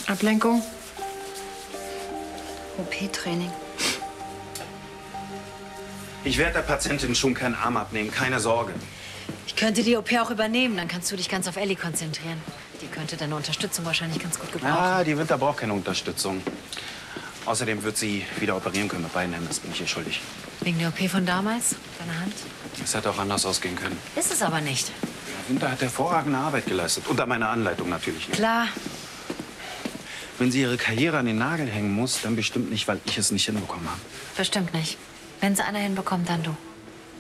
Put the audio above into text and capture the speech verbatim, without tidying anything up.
Ablenkung? O P-Training. Ich werde der Patientin schon keinen Arm abnehmen, keine Sorge. Ich könnte die O P auch übernehmen, dann kannst du dich ganz auf Ellie konzentrieren. Die könnte deine Unterstützung wahrscheinlich ganz gut gebrauchen. Ah, die Winter braucht keine Unterstützung. Außerdem wird sie wieder operieren können mit beiden Händen, das bin ich ihr schuldig. Wegen der O P von damals? Deiner Hand? Es hätte auch anders ausgehen können. Ist es aber nicht. Winter hat hervorragende Arbeit geleistet. Unter meiner Anleitung natürlich. Klar. Wenn sie ihre Karriere an den Nagel hängen muss, dann bestimmt nicht, weil ich es nicht hinbekommen habe. Bestimmt nicht. Wenn es einer hinbekommt, dann du.